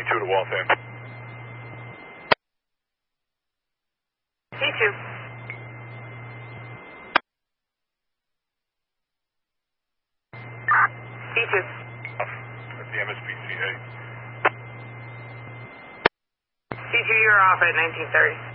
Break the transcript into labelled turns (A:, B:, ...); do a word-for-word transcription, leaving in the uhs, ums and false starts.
A: two to Waltham.
B: C two. C two.
A: At the M S P C A.
B: C two, you're off at nineteen thirty.